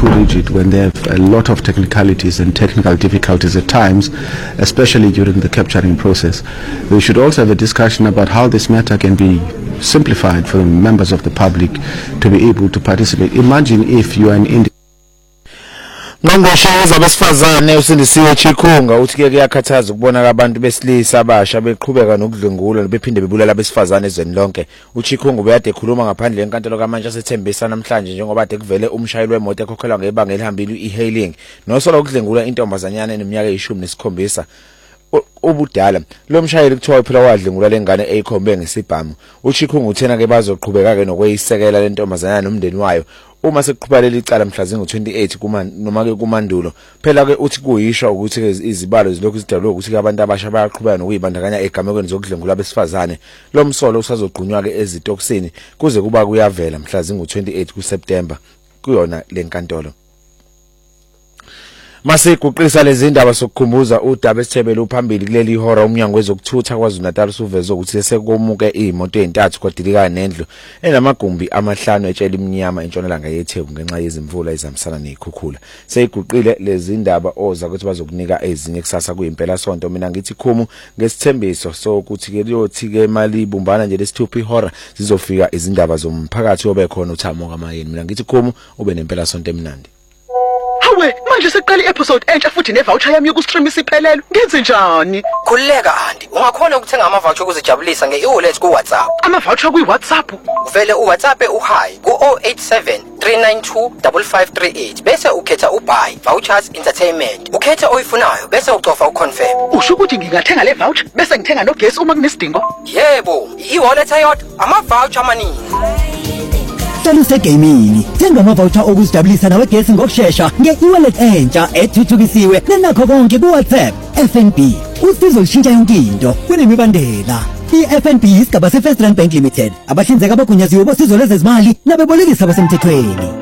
too rigid when they have a lot of technicalities and technical difficulties at times, especially during the capturing process. We should also have a discussion about how this matter can be simplified for the members of the public to be able to participate. Imagine if you are an individual. Ngqongqoshe zabesifazane uSindisiwe Chikunga uthi ke kuyakhathaza ukubona abantu besilisa abasha beqhubeka nokudlwengula bephinde bebulala abesifazane ezweni lonke. uChikunga ubeyade ekhuluma ngaphandle enkantolo kaMantshi asethembisa namhlanje njengoba ade kuvele umshayeli wemoto ekhokhelwa ngebanga elihambile e-hailing nosola ukudlwengula intombazanyana eneminyaka e17 ubudala. Lo mshayeli kuthiwa phela wadlwengula lengane eyikhombe ngesibhamu. uChikunga uthena ke bazoqhubeka ke nokweyisekela lentombazanyana nomndeni wayo uma sekuqhubeka leli cala mhla zingo-28 noma ke kumandulo. Phela ke uthi kuyisho ukuthi ke izibalo zilokhu zidalwe ukuthi ke abantu abasha bayaqhubeka nokuyibandakanya egamekweni zokudlwengula abesifazane. Lo msolo usazogqunywa ke ezitokisini kuze kuba kuyavela mhla zingo-28 kuSeptember kuyona lenkantolo. Masiguqisa lezi ndaba sokukhumbuza uDaba esithebele uphambili kuleli ihora umnyango wezokuthutha kwaZulu-Natal usuveze ukuthi sekomuke imoto ezintathu kwadilika nendlu enamagumbi amahlanu etshela iminyama entshonalanga yeTheku ngenxa yezimvula ezihambisana nezikhukhula. Seyiguqile lezi ndaba oza ukuthi bazokunika ezinye kusasa kuyimpela sonto. Mina ngithi khumu ngesithembiso sokuthi ke liyothi ke mali ibumbana nje lesithupha ihora zizofika izindaba zomphakathi obe khona uThamo kaMayeni. Mina ngithi khumu ube nempela sonto emnandi. Hawe manje seqala i-episode entsha futhi ne-voucher yami yokustream isiphelele. Ngenze njani? Khulileka Andi, ungakhona ukuthenga ama-voucher ukuzijabulisa nge-e-wallet ku-WhatsApp. Ama-voucher kwi-WhatsApp? Vele u-WhatsApp u-hi ku-087 392 5538 bese ukhetha u-buy vouchers entertainment. Ukhethe oyifunayo bese ucofa uconfirm. Usho ukuthi ngingathenga le voucher bese ngithenga nogesi uma kunesidingo? Yebo, i-e-wallet eyodwa ama-voucher amaningi. Saluse Gaming. Thenga ama-voucher okuzijabulisa nawe gesi ngokusheshsha nge-e-wallet entsha ethuthukisiwe nenakho konke ku-WhatsApp. FNB usizo lushintsha yonke into kunemibandela. I-FNB isigaba se-First Rand Bank Limited abahlinzeka abagunyaziwe bosizo lwezezimali nabebolekisi abasemthethweni.